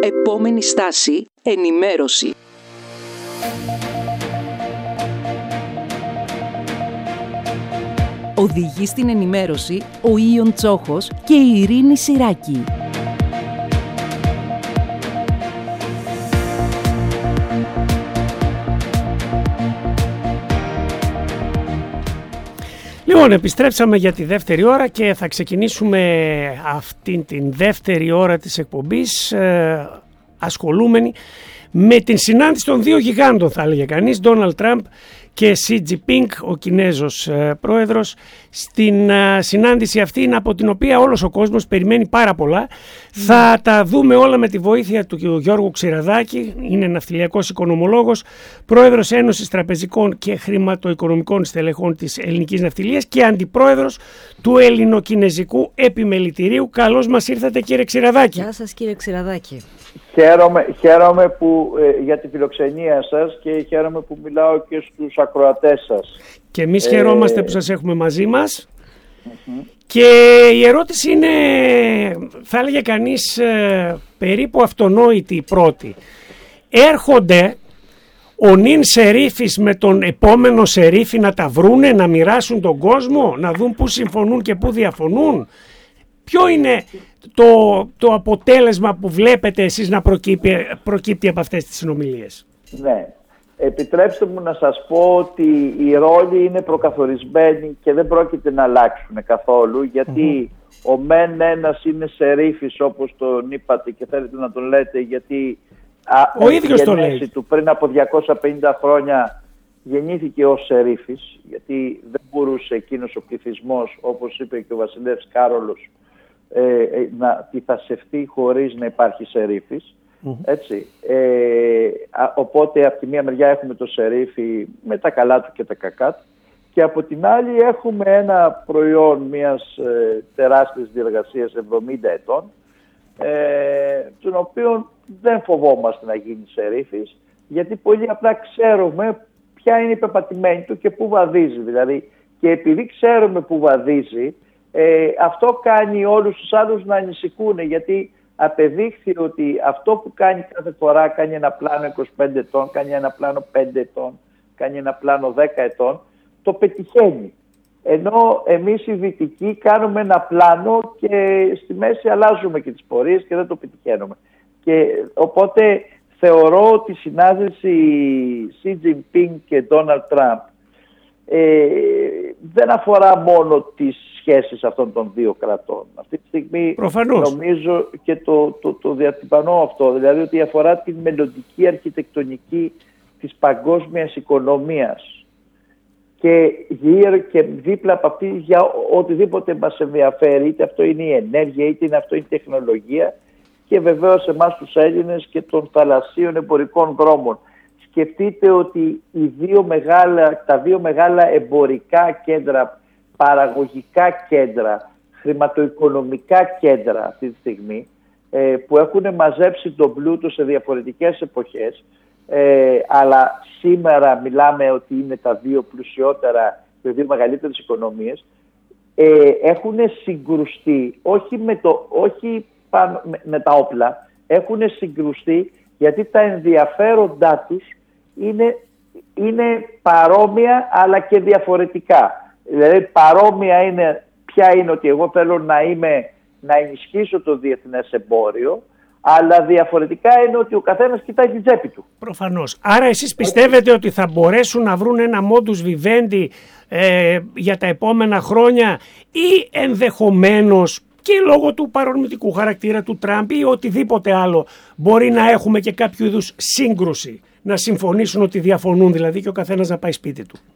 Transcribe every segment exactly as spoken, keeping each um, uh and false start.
Επόμενη στάση, ενημέρωση. Οδηγεί στην ενημέρωση ο Ήων Τσόχος και η Ειρήνη Σιράκη. Λοιπόν, επιστρέψαμε για τη δεύτερη ώρα και θα ξεκινήσουμε αυτήν την δεύτερη ώρα της εκπομπής ε, ασχολούμενοι με την συνάντηση των δύο γιγάντων, θα έλεγε κανείς, Ντόναλντ Τραμπ και Σι Τζινπίνγκ, ο Κινέζος ε, πρόεδρος, στην ε, συνάντηση αυτή, από την οποία όλος ο κόσμος περιμένει πάρα πολλά. Mm. Θα τα δούμε όλα με τη βοήθεια του Γιώργου Ξηραδάκη, είναι ναυτιλιακός οικονομολόγος, πρόεδρος Ένωσης Τραπεζικών και Χρηματοοικονομικών Στελεχών της Ελληνικής Ναυτιλίας και αντιπρόεδρος του Ελληνοκινεζικού Επιμελητηρίου. Καλώς μας ήρθατε, κύριε Ξηραδάκη. Γεια σας, κύριε Ξηραδάκη. Χαίρομαι, χαίρομαι που, ε, για τη φιλοξενία σας και χαίρομαι που μιλάω και στους ακροατές σας. Και εμείς χαιρόμαστε ε... που σας έχουμε μαζί μας. Mm-hmm. Και η ερώτηση είναι, θα έλεγε κανείς, ε, περίπου αυτονόητη η πρώτη. Έρχονται ο νυν σερίφης με τον επόμενο σερίφη να τα βρούνε, να μοιράσουν τον κόσμο, να δουν πού συμφωνούν και πού διαφωνούν? Ποιο είναι το, το αποτέλεσμα που βλέπετε εσείς να προκύπτει, προκύπτει από αυτές τις συνομιλίες? Ναι. Επιτρέψτε μου να σας πω ότι οι ρόλοι είναι προκαθορισμένοι και δεν πρόκειται να αλλάξουν καθόλου, γιατί mm-hmm. ο μεν ένας είναι σερίφης, όπως τον είπατε και θέλετε να τον λέτε, γιατί ο ίδιος το λέει. Του πριν από διακόσια πενήντα χρόνια γεννήθηκε ως σερίφης, γιατί δεν μπορούσε εκείνος ο πληθυσμός, όπως είπε και ο βασιλεύς Κάρολος, ε, να αντιθασευτεί χωρίς να υπάρχει σερίφης. Mm-hmm. Έτσι. Ε, α, οπότε από τη μία μεριά έχουμε το σερίφη με τα καλά του και τα κακά του, και από την άλλη έχουμε ένα προϊόν μιας ε, τεράστιας διεργασίας εβδομήντα ετών, ε, τον οποίο δεν φοβόμαστε να γίνει σερίφης, γιατί πολύ απλά ξέρουμε ποια είναι η πεπατημένη του και πού βαδίζει. Δηλαδή, και επειδή ξέρουμε πού βαδίζει, ε, αυτό κάνει όλους τους άλλους να ανησυχούν, γιατί απεδείχθη ότι αυτό που κάνει κάθε φορά, κάνει ένα πλάνο είκοσι πέντε ετών, κάνει ένα πλάνο πέντε ετών, κάνει ένα πλάνο δέκα ετών, το πετυχαίνει. Ενώ εμείς οι δυτικοί κάνουμε ένα πλάνο και στη μέση αλλάζουμε και τις πορείες και δεν το πετυχαίνουμε. Και οπότε θεωρώ ότι η συνάντηση Σι Τζινπίνγκ και Ντόναλντ Τραμπ ε, δεν αφορά μόνο τις σχέσεις αυτών των δύο κρατών. Αυτή τη στιγμή προφανώς νομίζω και το, το, το διατυπανώ αυτό, δηλαδή ότι αφορά την μελλοντική αρχιτεκτονική της παγκόσμιας οικονομίας και γύρω και δίπλα από αυτή για οτιδήποτε μας ενδιαφέρει, είτε αυτό είναι η ενέργεια, είτε είναι αυτό η τεχνολογία, και βεβαίως εμάς τους Έλληνες και των θαλασσίων εμπορικών δρόμων. Σκεφτείτε ότι οι δύο μεγάλα, τα δύο μεγάλα εμπορικά κέντρα, παραγωγικά κέντρα, χρηματοοικονομικά κέντρα αυτή τη στιγμή, ε, που έχουν μαζέψει τον πλούτο σε διαφορετικές εποχές, ε, αλλά σήμερα μιλάμε ότι είναι τα δύο πλουσιότερα, οι δύο μεγαλύτερες οικονομίες, ε, έχουν συγκρουστεί, όχι με, το, όχι πάνω, με, με τα όπλα, έχουν συγκρουστεί γιατί τα ενδιαφέροντά τους είναι, είναι παρόμοια αλλά και διαφορετικά. Δηλαδή παρόμοια είναι, ποια είναι ότι εγώ θέλω να, είμαι, να ενισχύσω το διεθνές εμπόριο, αλλά διαφορετικά είναι ότι ο καθένας κοιτάει την τσέπη του. Προφανώς. Άρα εσείς πιστεύετε ότι θα μπορέσουν να βρουν ένα modus vivendi ε, για τα επόμενα χρόνια, ή ενδεχομένως και λόγω του παρορμητικού χαρακτήρα του Τραμπ ή οτιδήποτε άλλο μπορεί να έχουμε και κάποιο είδους σύγκρουση, να συμφωνήσουν ότι διαφωνούν δηλαδή και ο καθένας να πάει σπίτι του?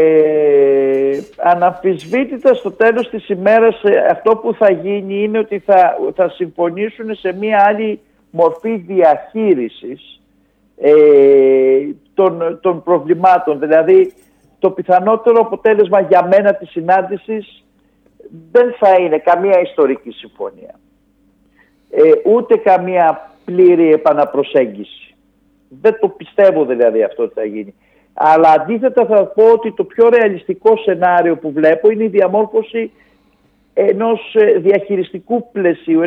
Ε, αναμφισβήτητα στο τέλος της ημέρας αυτό που θα γίνει είναι ότι θα, θα συμφωνήσουν σε μια άλλη μορφή διαχείρισης ε, των, των προβλημάτων. Δηλαδή το πιθανότερο αποτέλεσμα για μένα της συνάντησης δεν θα είναι καμία ιστορική συμφωνία, ε, ούτε καμία πλήρη επαναπροσέγγιση. Δεν το πιστεύω δηλαδή αυτό ότι θα γίνει. Αλλά αντίθετα θα πω ότι το πιο ρεαλιστικό σενάριο που βλέπω είναι η διαμόρφωση ενός διαχειριστικού πλαισίου,